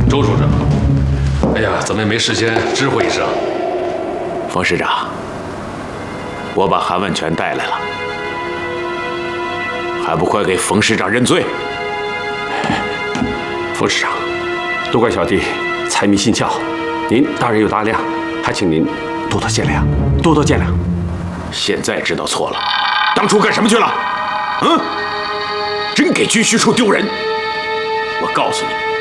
周处长，哎呀，咱们没时间知会一声。 冯市长，我把韩万全带来了，还不快给冯市长认罪？ 冯市长，都怪小弟财迷心窍，您大人有大量，还请您多多见谅，多多见谅。 现在知道错了，当初干什么去了？真给军需处丢人！我告诉你。